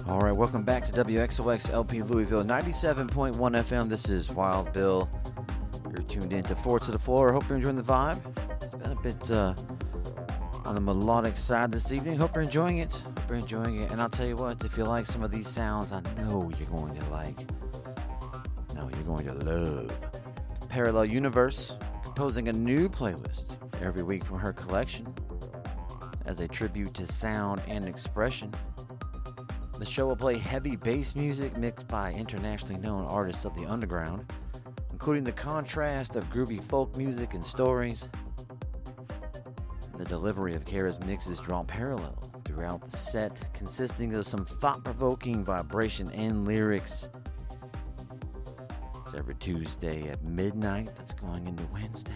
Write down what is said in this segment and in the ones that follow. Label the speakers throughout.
Speaker 1: All right, welcome back to WXOX LP Louisville 97.1 FM. This is Wild Bill. You're tuned in to Four to the Floor. Hope you're enjoying the vibe. It's been a bit on the melodic side this evening. Hope you're enjoying it. And I'll tell you what, if you like some of these sounds, I know you're going to like. No, you're going to love. Parallel Universe, composing a new playlist every week from her collection as a tribute to sound and expression. The show will play heavy bass music mixed by internationally known artists of the underground, including the contrast of groovy folk music and stories. The delivery of Kara's mixes draw parallel throughout the set, consisting of some thought-provoking vibration and lyrics. It's every Tuesday at midnight. That's going into Wednesday.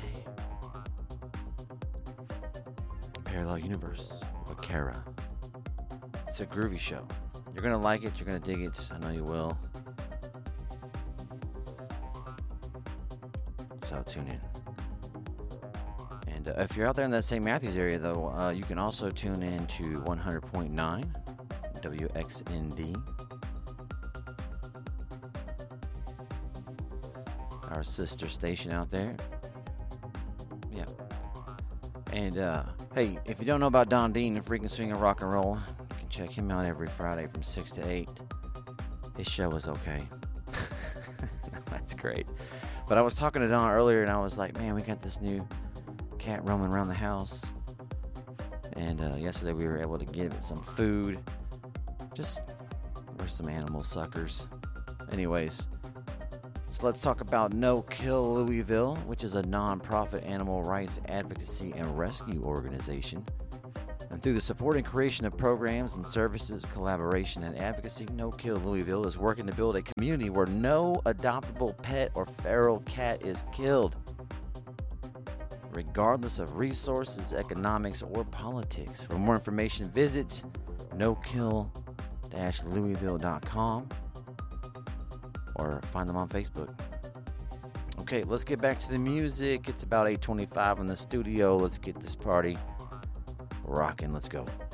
Speaker 1: Parallel Universe with Kara. It's a groovy show. You're going to like it. You're going to dig it. I know you will. So tune in. And if you're out there in the St. Matthews area, though, you can also tune in to 100.9 WXND. Our sister station out there. Yeah. And, hey, if you don't know about Don Dean and Freaking Swing and Rock and Roll, check him out every Friday from 6 to 8. His show is okay. That's great. But I was talking to Don earlier, and I was like, man, we got this new cat roaming around the house. And yesterday we were able to give it some food. We're some animal suckers. Anyways, so let's talk about No Kill Louisville, which is a non-profit animal rights advocacy and rescue organization. And through the support and creation of programs and services, collaboration, and advocacy, No Kill Louisville is working to build a community where no adoptable pet or feral cat is killed, regardless of resources, economics, or politics. For more information, visit nokill-louisville.com or find them on Facebook. Okay, let's get back to the music. It's about 8:25 in the studio. Let's get this party rocking. Let's go.